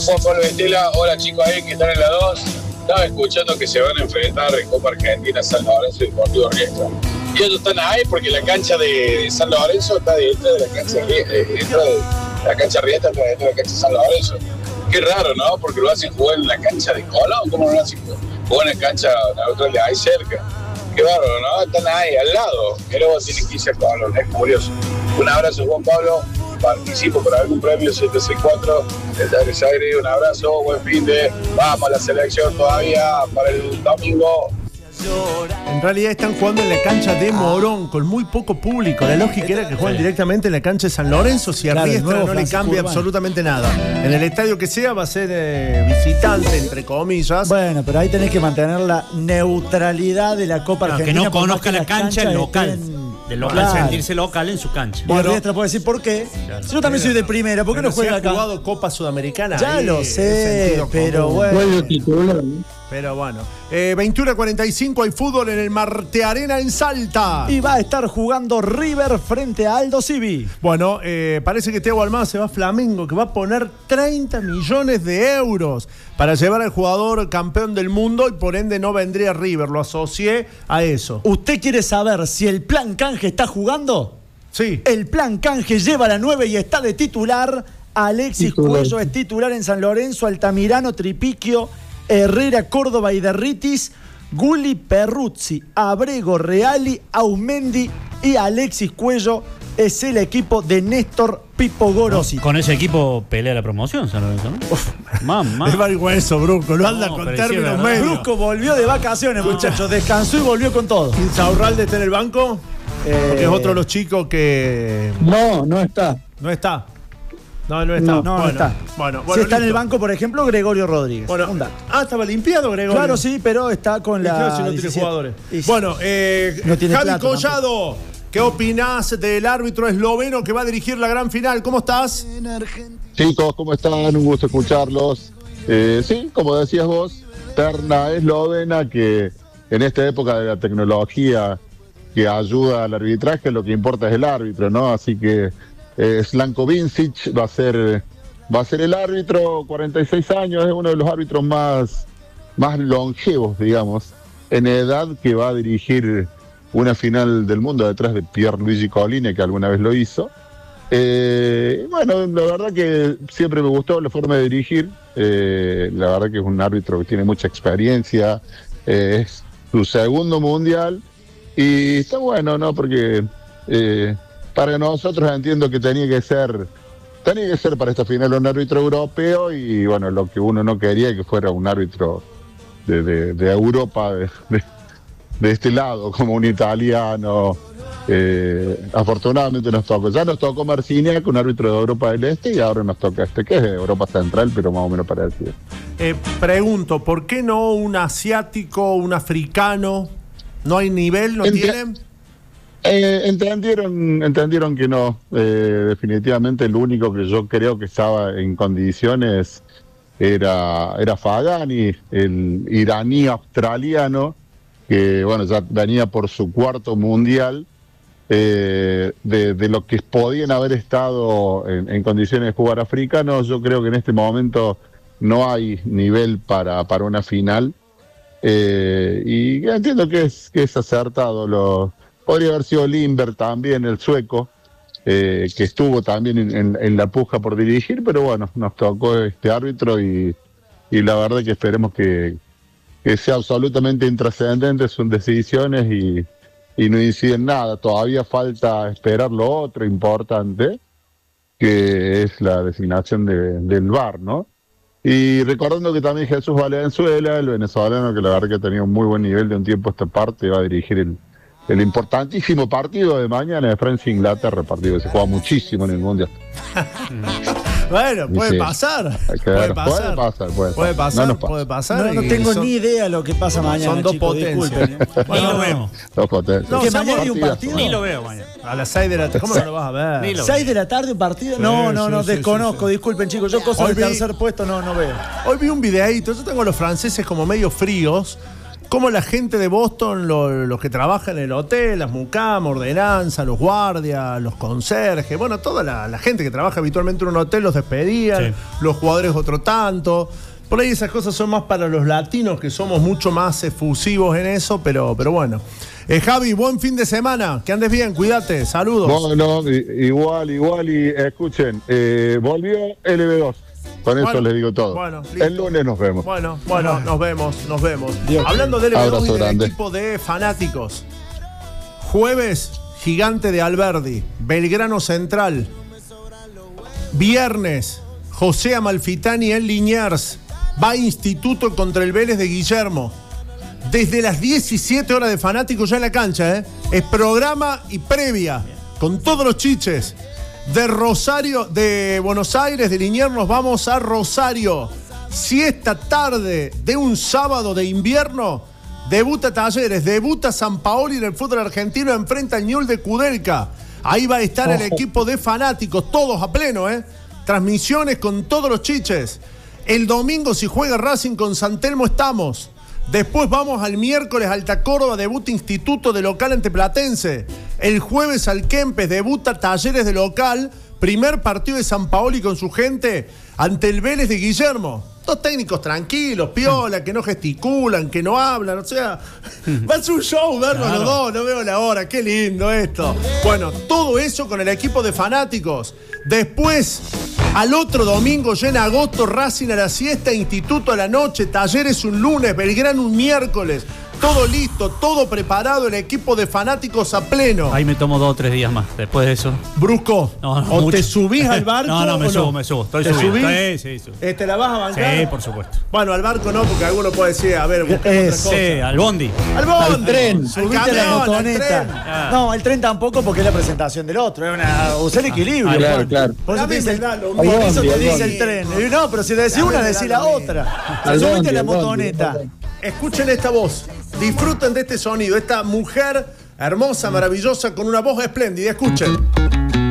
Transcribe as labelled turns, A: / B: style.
A: Juan Pablo Estela. Hola chicos ahí que están en la 2. Estaba escuchando que se van a enfrentar en Copa Argentina San Lorenzo y Deportivo Riestra. Y ellos están ahí porque la cancha de San Lorenzo está dentro de la cancha la cancha Riestra está dentro de la cancha San Lorenzo. Qué raro, ¿no? Porque lo hacen jugar en la cancha de Colón. ¿Cómo no lo hacen jugar en la cancha neutral de ahí cerca? Qué bárbaro, ¿no? Están ahí al lado. Pero vos tienen que irse a Colón, es curioso. Un abrazo, Juan Pablo. Participo por algún premio 764 de Buenos Aires. Un abrazo, buen fin de. Vamos a la selección todavía para el domingo.
B: En realidad están jugando en la cancha de Morón con muy poco público. La lógica era que jueguen directamente en la cancha de San Lorenzo. Si a Riestra no le cambia absolutamente nada. En el estadio que sea va a ser visitante, entre comillas.
C: Bueno, pero ahí tenés que mantener la neutralidad de la Copa Argentina.
D: Que no conozca la cancha local. Del local, sentirse local en su cancha.
C: Bueno, Riestra puede decir por qué.
B: Claro.
C: Si yo también soy de primera, ¿por qué no juega acá?
B: Ha jugado Copa Sudamericana.
C: Ya lo sé, pero bueno.
B: Pero bueno, 21:45 hay fútbol en el Marte Arena en Salta.
C: Y va a estar jugando River frente a Aldo Civi.
B: Bueno, parece que Thiago Almada se va a Flamengo, que va a poner 30 millones de euros para llevar al jugador campeón del mundo y por ende no vendría River. Lo asocié a eso.
C: ¿Usted quiere saber si el plan canje está jugando?
B: Sí.
C: El plan canje lleva la 9 y está de titular. Alexis Cuello es titular en San Lorenzo, Altamirano, Tripiquio, Herrera, Córdoba y Derritis, Gulli, Perruzzi, Abrego, Reali, Aumendi y Alexis Cuello es el equipo de Néstor Pipo Gorossi.
D: Con ese equipo pelea la promoción, San Lorenzo, ¿no?
B: Mamá. Es vergüenza, Brusco, lo anda con términos medios.
C: Brusco volvió de vacaciones, muchachos, descansó y volvió con todo.
B: ¿Insaurralde está en el banco? Porque es otro de los chicos que...
E: No está.
B: No está. No está.
C: No está.
B: Bueno,
C: si está en el banco, por ejemplo, Gregorio Rodríguez.
B: Bueno, estaba limpiado Gregorio.
C: Claro, sí, pero está con la.
B: Si no tiene jugadores.
C: Sí.
B: Bueno,
C: no tiene
B: Javi
C: plata,
B: Collado, ¿qué opinás del árbitro esloveno que va a dirigir la gran final? ¿Cómo estás?
F: Chicos, ¿cómo están? Un gusto escucharlos. Sí, como decías vos, terna eslovena que en esta época de la tecnología que ayuda al arbitraje, lo que importa es el árbitro, ¿no? Así que Slanko Vincic va a ser el árbitro, 46 años, es uno de los árbitros más longevos, digamos, en edad, que va a dirigir una final del mundo detrás de Pierluigi Collina, que alguna vez lo hizo. Bueno, la verdad que siempre me gustó la forma de dirigir, la verdad que es un árbitro que tiene mucha experiencia, es su segundo mundial y está bueno, ¿no? Porque para nosotros entiendo que tenía que ser para esta final un árbitro europeo y bueno, lo que uno no quería que fuera un árbitro de Europa, de este lado, como un italiano. Afortunadamente ya nos tocó Marciniak, un árbitro de Europa del Este, y ahora nos toca que es de Europa Central, pero más o menos parecido.
B: Pregunto, ¿por qué no un asiático, un africano? ¿No hay nivel? ¿No tienen?
F: Entendieron que no. Definitivamente el único que yo creo que estaba en condiciones era Fagani, el iraní australiano, que bueno, ya venía por su cuarto mundial, de lo que podían haber estado en condiciones de jugar africanos. Yo creo que en este momento no hay nivel para una final, y entiendo que es acertado. Podría haber sido Lindberg también, el sueco, que estuvo también en la puja por dirigir, pero bueno, nos tocó este árbitro y la verdad que esperemos que sea absolutamente intrascendente sus decisiones y no inciden nada. Todavía falta esperar lo otro importante, que es la designación del VAR, ¿no? Y recordando que también Jesús Valenzuela, el venezolano, que la verdad que ha tenido un muy buen nivel de un tiempo a esta parte, va a dirigir el importantísimo partido de mañana de Francia-Inglaterra, partido que se juega muchísimo en el Mundial.
B: Bueno, puede pasar. Puede pasar.
C: No tengo ni idea lo que pasa mañana.
B: Son dos potencias.
D: Bueno, lo vemos.
F: Dos potencias.
C: ¿Que mañana hay un partido?
D: Ni lo veo mañana.
B: A las 6 de la tarde. ¿Cómo no lo vas a ver?
C: 6 de la tarde un partido. No, desconozco. Disculpen, chicos. Yo cosas de tercer puesto no veo.
B: Hoy vi un videíto. Yo tengo a los franceses como medio fríos, cómo la gente de Boston, los que trabajan en el hotel, las mucam, ordenanza, los guardias, los conserjes, bueno, toda la gente que trabaja habitualmente en un hotel los despedían, los jugadores otro tanto. Por ahí esas cosas son más para los latinos, que somos mucho más efusivos en eso, pero bueno. Javi, buen fin de semana, que andes bien, cuídate, saludos.
F: Bueno, igual, y escuchen, volvió LB2. Con eso les digo todo.
B: Bueno,
F: el lunes nos vemos.
B: Bueno, nos vemos.
C: Dios.
B: Hablando del LB2 y del
F: grande.
B: equipo de fanáticos. Jueves, Gigante de Alberdi, Belgrano Central. Viernes, José Amalfitani en Liniers. Va Instituto contra el Vélez de Guillermo. Desde las 17 horas de fanáticos ya en la cancha, Es programa y previa, con todos los chiches. De Rosario, de Buenos Aires, de Liniers, nos vamos a Rosario. Si esta tarde de un sábado de invierno debuta Talleres, debuta San Paoli en el fútbol argentino, enfrenta al Ñul de Kudelka. Ahí va a estar el equipo de fanáticos, todos a pleno, Transmisiones con todos los chiches. El domingo, si juega Racing con San Telmo, estamos. Después vamos al miércoles, Alta Córdoba, debuta Instituto de local ante Platense. El jueves al Kempes, debuta Talleres de local. Primer partido de San Paoli con su gente ante el Vélez de Guillermo. Dos técnicos tranquilos, piola, que no gesticulan, que no hablan, o sea, va a ser un show verlos los dos, no veo la hora, qué lindo esto. Bueno, todo eso con el equipo de fanáticos. Después, al otro domingo, ya en agosto, Racing a la siesta, Instituto a la noche, Talleres un lunes, Belgrano un miércoles. Todo listo, todo preparado, el equipo de fanáticos a pleno.
D: Ahí me tomo 2 o 3 días más después de eso.
B: Brusco,
D: no,
B: o
D: mucho.
B: te subís al barco.
D: No, me subo. Estoy subido. Sí.
B: ¿Te la vas a bancar?
D: Sí, por supuesto.
B: Bueno, al barco no, porque alguno puede decir, a ver,
D: Sí, al bondi.
C: Al tren.
B: Subite
C: a la motoneta.
D: tren.
C: No, el tren tampoco, porque es la presentación del otro. Es usar el equilibrio.
F: Claro.
C: Por eso te dice el tren. No, pero si decís una, decís la otra. Subite a la motoneta.
B: Escuchen esta voz. Disfruten de este sonido. Esta mujer hermosa, maravillosa, con una voz espléndida. Escuchen.